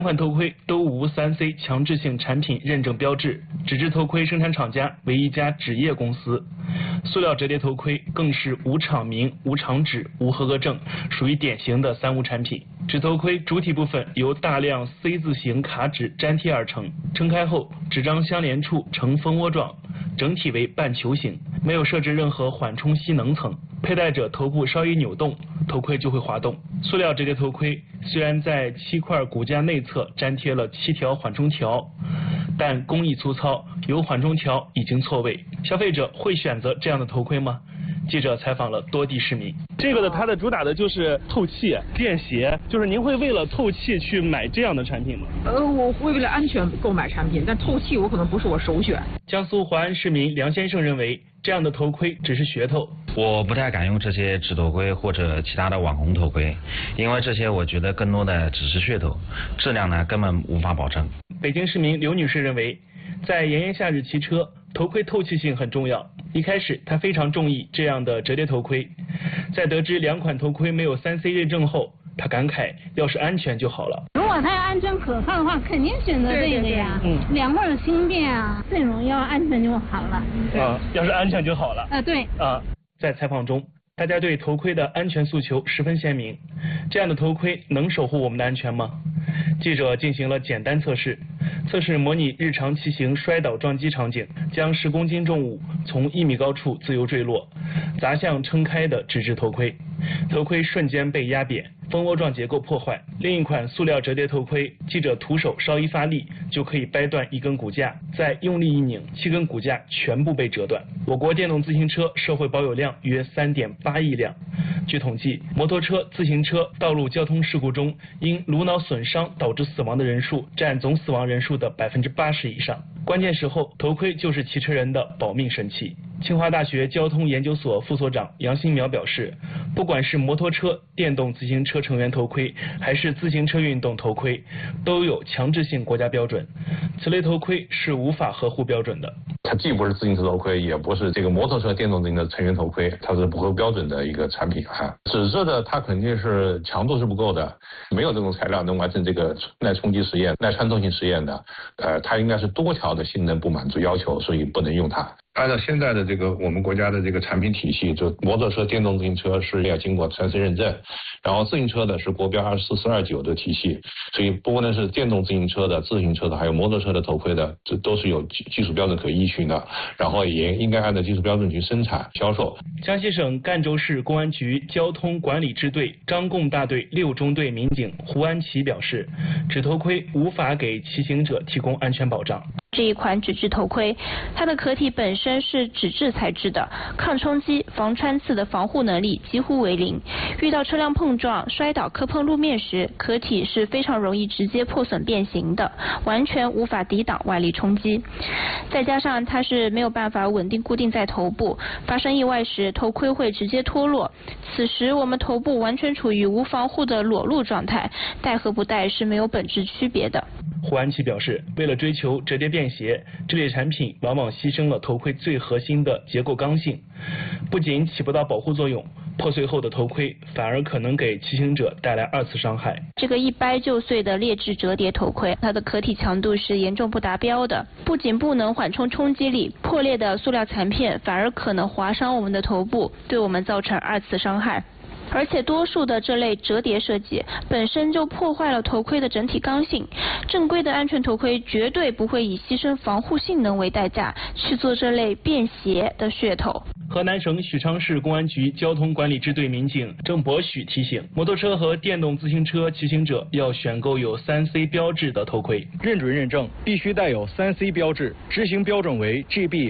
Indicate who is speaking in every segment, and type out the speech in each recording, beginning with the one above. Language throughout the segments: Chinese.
Speaker 1: 款头盔都无3C 强制性产品认证标志，纸质头盔生产厂家为一家纸业公司，塑料折叠头盔更是无厂名、无厂址、无合格证，属于典型的3无产品。纸头盔主体部分由大量 C 字形卡纸粘贴而成，撑开后纸张相连处呈蜂窝状，整体为半球形，没有设置任何缓冲吸能层，佩戴者头部稍一扭动，头盔就会滑动。塑料折叠头盔虽然在7块骨架内侧粘贴了7条缓冲条，但工艺粗糙，有缓冲条已经错位，消费者会选择这样的头盔吗？记者采访了多地市民。这个它的主打的就是透气、便携，就是您会为了透气去买这样的产品吗？
Speaker 2: 我会为了安全购买产品，但透气我可能不是我首选。
Speaker 1: 江苏淮安市民梁先生认为，这样的头盔只是噱头。
Speaker 3: 我不太敢用这些纸头盔或者其他的网红头盔，因为这些我觉得更多的只是噱头，质量呢根本无法保证。
Speaker 1: 北京市民刘女士认为，在炎炎夏日骑车，头盔透气性很重要。一开始她非常中意这样的折叠头盔，在得知2款头盔没有3C 认证后，她感慨要是安全就好了。
Speaker 4: 如果它要安全可靠的话，肯定选择这个呀。2块的轻便啊，最容易要安全就好了。
Speaker 1: 要是安全就好了。
Speaker 4: 对。
Speaker 1: 在采访中，大家对头盔的安全诉求十分鲜明。这样的头盔能守护我们的安全吗？记者进行了简单测试，测试模拟日常骑行摔倒撞击场景，将10公斤重物从1米高处自由坠落，砸向撑开的纸质头盔，头盔瞬间被压扁，蜂窝状结构破坏。另一款塑料折叠头盔，记者徒手稍一发力就可以掰断1根骨架，再用力一拧，7根骨架全部被折断。我国电动自行车社会保有量约3.8亿辆。据统计，摩托车、自行车道路交通事故中因颅脑损伤导致死亡的人数占总死亡人数的80%以上。关键时候，头盔就是骑车人的保命神器。清华大学交通研究所副所长杨新苗表示，不管是摩托车、电动自行车成员头盔，还是自行车运动头盔，都有强制性国家标准，此类头盔是无法合乎标准的。
Speaker 5: 它既不是自行车头盔，也不是这个摩托车电动自行车成员头盔，它是不合标准的一个产品哈。纸质的它肯定是强度是不够的，没有这种材料能完成这个耐冲击实验、耐穿透性实验的。它应该是多条的性能不满足要求，所以不能用它。按照现在的这个我们国家的这个产品体系，就摩托车、电动自行车是要经过3C 认证，然后自行车的是国标24429的体系，所以不论是电动自行车的、自行车的，还有摩托车的头盔的，这都是有技术标准可依循的，然后也应该按照技术标准去生产销售。
Speaker 1: 江西省赣州市公安局交通管理支队张贡大队6中队民警胡安琪表示，纸头盔无法给骑行者提供安全保障。
Speaker 6: 这一款纸质头盔，它的壳体本身是纸质材质的，抗冲击、防穿刺的防护能力几乎为零。遇到车辆碰撞、摔倒、磕碰路面时，壳体是非常容易直接破损变形的，完全无法抵挡外力冲击。再加上它是没有办法稳定固定在头部，发生意外时头盔会直接脱落。此时我们头部完全处于无防护的裸露状态，戴和不戴是没有本质区别的。
Speaker 1: 胡安琪表示，为了追求折叠便携，这类产品往往牺牲了头盔最核心的结构刚性，不仅起不到保护作用，破碎后的头盔反而可能给骑行者带来2次伤害。
Speaker 6: 这个一掰就碎的劣质折叠头盔，它的壳体强度是严重不达标的，不仅不能缓冲冲击力，破裂的塑料残片反而可能划伤我们的头部，对我们造成2次伤害。而且多数的这类折叠设计本身就破坏了头盔的整体刚性，正规的安全头盔绝对不会以牺牲防护性能为代价去做这类便携的噱头。
Speaker 1: 河南省许昌市公安局交通管理支队民警郑博许提醒，摩托车和电动自行车骑行者要选购有3C 标志的头盔，
Speaker 7: 认准认证必须带有3C 标志，执行标准为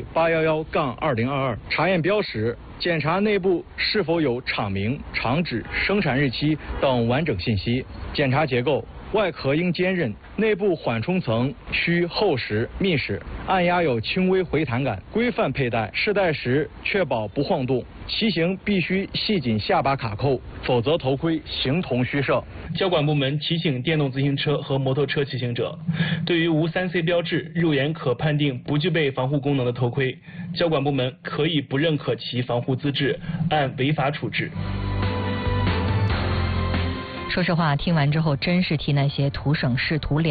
Speaker 7: GB811-2022，查验标识，检查内部是否有厂名、厂址、生产日期等完整信息，检查结构，外壳应坚韧，内部缓冲层需厚实密实，按压有轻微回弹感，规范佩戴，试戴时确保不晃动。骑行必须系紧下巴卡扣，否则头盔形同虚设。
Speaker 1: 交管部门提醒电动自行车和摩托车骑行者，对于无3C 标志、肉眼可判定不具备防护功能的头盔，交管部门可以不认可其防护资质，按违法处置。
Speaker 8: 说实话，听完之后真是替那些图省事图